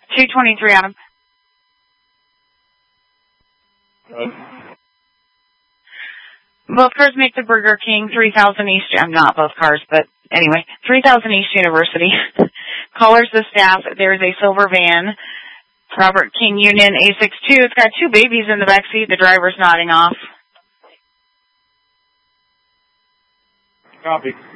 223 Adam. Both cars make the Burger King, 3000 East, not both cars, but anyway, 3000 East University. Callers the staff, there's a silver van, Robert King Union A62. It's got 2 babies in the backseat. The driver's nodding off. Copy.